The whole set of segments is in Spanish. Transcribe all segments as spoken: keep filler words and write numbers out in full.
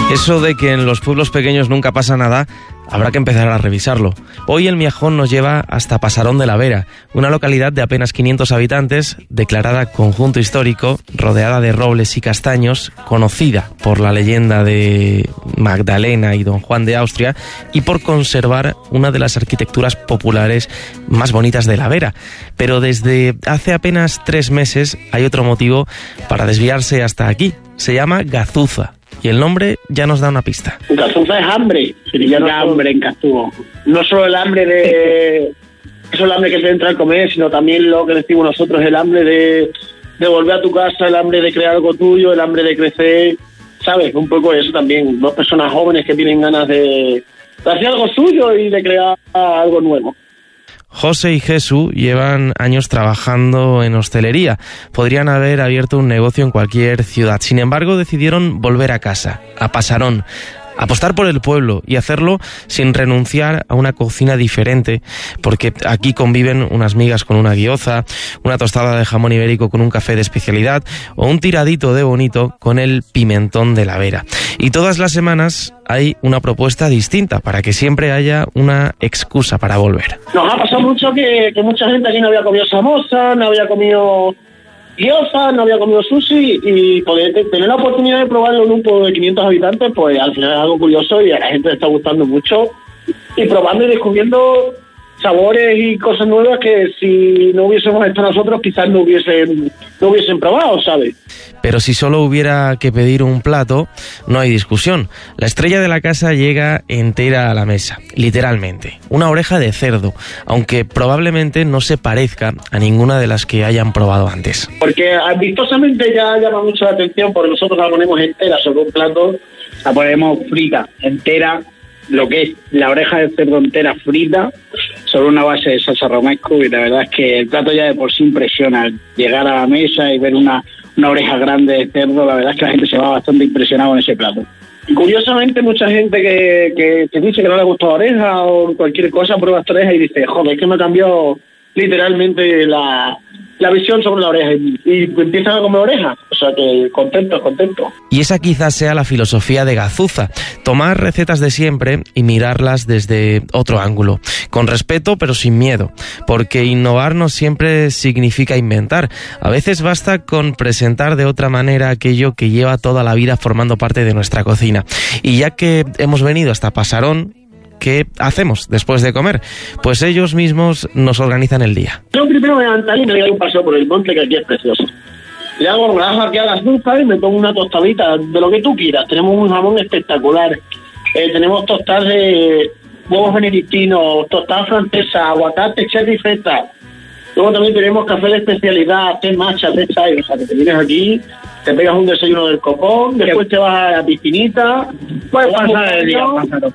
Eso de que en los pueblos pequeños nunca pasa nada, habrá que empezar a revisarlo. Hoy el Miajón nos lleva hasta Pasarón de la Vera, una localidad de apenas quinientos habitantes, declarada conjunto histórico, rodeada de robles y castaños, conocida por la leyenda de Magdalena y Don Juan de Austria y por conservar una de las arquitecturas populares más bonitas de la Vera. Pero desde hace apenas tres meses hay otro motivo para desviarse hasta aquí. Se llama Gazuza. Y el nombre ya nos da una pista. Gazuza es hambre. Sería no hambre en Castuvo. No solo el hambre de... Eso el hambre que te entra al comer, sino también lo que decimos nosotros, el hambre de, de volver a tu casa, el hambre de crear algo tuyo, el hambre de crecer, ¿sabes? Un poco eso también. Dos personas jóvenes que tienen ganas de, de hacer algo suyo y de crear algo nuevo. José y Jesús llevan años trabajando en hostelería. Podrían haber abierto un negocio en cualquier ciudad. Sin embargo, decidieron volver a casa, a Pasarón, apostar por el pueblo y hacerlo sin renunciar a una cocina diferente, porque aquí conviven unas migas con una guioza, una tostada de jamón ibérico con un café de especialidad o un tiradito de bonito con el pimentón de la Vera. Y todas las semanas hay una propuesta distinta para que siempre haya una excusa para volver. Nos ha pasado mucho que, que mucha gente aquí no había comido samosa, no había comido gyoza, no había comido sushi, y poder tener la oportunidad de probarlo en un pueblo de quinientos habitantes, pues al final es algo curioso y a la gente le está gustando mucho, y probando y descubriendo sabores y cosas nuevas que si no hubiésemos hecho nosotros quizás no hubiesen no hubiesen probado, ¿sabes? Pero si solo hubiera que pedir un plato, no hay discusión. La estrella de la casa llega entera a la mesa, literalmente. Una oreja de cerdo, aunque probablemente no se parezca a ninguna de las que hayan probado antes. Porque vistosamente ya llama mucho la atención, porque nosotros la ponemos entera sobre un plato, la ponemos frita, entera, lo que es la oreja de cerdo entera frita, sobre una base de salsa romesco, y la verdad es que el plato ya de por sí impresiona. Llegar a la mesa y ver una, una oreja grande de cerdo, la verdad es que la gente se va bastante impresionada con ese plato. Y curiosamente mucha gente que, que, que dice que no le gusta la oreja o cualquier cosa, prueba esta oreja y dice, joder, es que me cambió literalmente la... la visión sobre la oreja, y, y empiezan a comer orejas, o sea que contento, contento. Y esa quizás sea la filosofía de Gazuza, tomar recetas de siempre y mirarlas desde otro ángulo, con respeto pero sin miedo, porque innovar no siempre significa inventar, a veces basta con presentar de otra manera aquello que lleva toda la vida formando parte de nuestra cocina. Y ya que hemos venido hasta Pasarón, ¿qué hacemos después de comer? Pues ellos mismos nos organizan el día. Yo primero me levanto y me doy un paseo por el monte, que aquí es precioso. Le hago relajo aquí a las dulces y me pongo una tostadita de lo que tú quieras. Tenemos un jamón espectacular. Eh, tenemos tostadas de huevos benedictinos, tostadas francesas, aguacate, cherry, feta. Luego también tenemos café de especialidad, té matcha, té chai. O sea, que te vienes aquí, te pegas un desayuno del copón, después te vas a la piscinita, puedes pasar el día,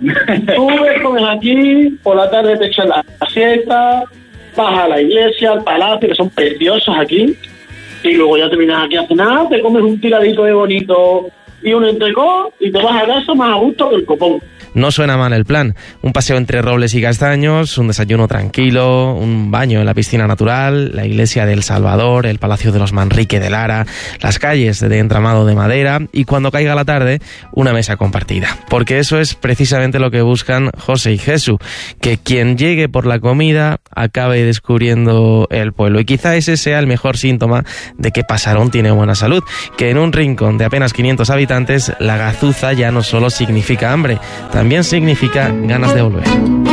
subes, comes aquí, por la tarde te echas la siesta, vas a la iglesia, al palacio, que son preciosos aquí, y luego ya terminas aquí a cenar, te comes un tiradito de bonito y un entrecot, y te vas a casa más a gusto que el copón. No suena mal el plan. Un paseo entre robles y castaños, un desayuno tranquilo, un baño en la piscina natural, la iglesia del Salvador, el Palacio de los Manrique de Lara, las calles de entramado de madera y, cuando caiga la tarde, una mesa compartida. Porque eso es precisamente lo que buscan José y Jesús, que quien llegue por la comida acabe descubriendo el pueblo. Y quizá ese sea el mejor síntoma de que Pasarón tiene buena salud, que en un rincón de apenas quinientos habitantes la gazuza ya no solo significa hambre, también significa ganas de volver.